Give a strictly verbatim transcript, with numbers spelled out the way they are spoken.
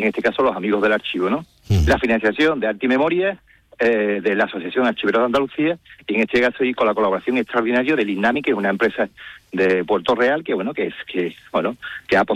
en este caso los amigos del archivo, ¿no? Uh-huh. La financiación de Arte y Memoria, eh, de la Asociación Archiveros de Andalucía, y en este caso y con la colaboración extraordinaria del INAMI, que es una empresa de Puerto Real, que bueno, que es que bueno, que ha apostado